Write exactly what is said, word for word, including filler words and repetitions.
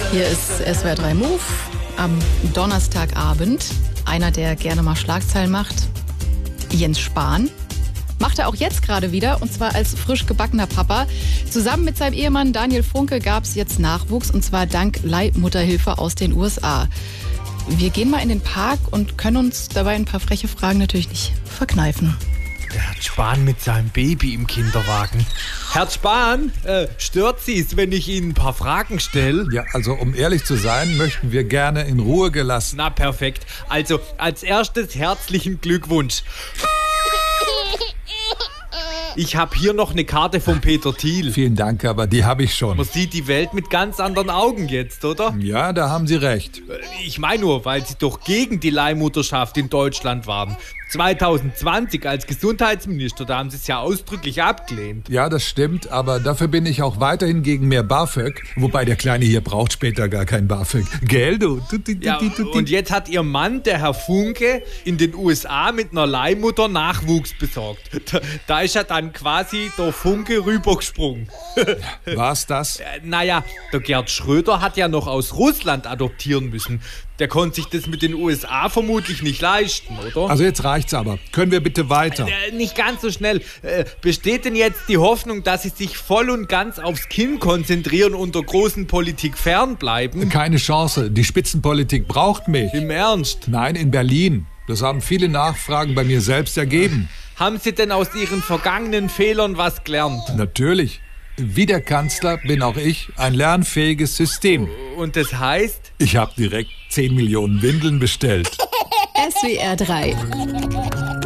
Hier ist S W R drei Move am Donnerstagabend. Einer, der gerne mal Schlagzeilen macht, Jens Spahn. Macht er auch jetzt gerade wieder, und zwar als frisch gebackener Papa. Zusammen mit seinem Ehemann Daniel Funke gab es jetzt Nachwuchs, und zwar dank Leihmutterhilfe aus den U S A. Wir gehen mal in den Park und können uns dabei ein paar freche Fragen natürlich nicht verkneifen. Der Herr Spahn mit seinem Baby im Kinderwagen. Herr Spahn, äh, stört Sie es, wenn ich Ihnen ein paar Fragen stelle? Ja, also um ehrlich zu sein, möchten wir gerne in Ruhe gelassen. Na, perfekt. Also, als erstes herzlichen Glückwunsch. Ich habe hier noch eine Karte von Peter Thiel. Vielen Dank, aber die habe ich schon. Man sieht die Welt mit ganz anderen Augen jetzt, oder? Ja, da haben Sie recht. Ich meine nur, weil Sie doch gegen die Leihmutterschaft in Deutschland waren. zwanzig zwanzig als Gesundheitsminister, da haben Sie es ja ausdrücklich abgelehnt. Ja, das stimmt, aber dafür bin ich auch weiterhin gegen mehr BAföG. Wobei der Kleine hier braucht später gar kein BAföG. Gell, du? Ja, und jetzt hat Ihr Mann, der Herr Funke, in den U S A mit einer Leihmutter Nachwuchs besorgt. Da, da ist er dann quasi der Funke rübergesprungen. War's das? Naja, der Gerd Schröder hat ja noch aus Russland adoptieren müssen. Der konnte sich das mit den U S A vermutlich nicht leisten, oder? Also jetzt reicht's aber. Können wir bitte weiter? Äh, nicht ganz so schnell. Äh, besteht denn jetzt die Hoffnung, dass Sie sich voll und ganz aufs Kind konzentrieren und der großen Politik fernbleiben? Keine Chance. Die Spitzenpolitik braucht mich. Im Ernst? Nein, in Berlin. Das haben viele Nachfragen bei mir selbst ergeben. Haben Sie denn aus Ihren vergangenen Fehlern was gelernt? Natürlich. Wie der Kanzler bin auch ich ein lernfähiges System. Und das heißt? Ich habe direkt zehn Millionen Windeln bestellt. S W R drei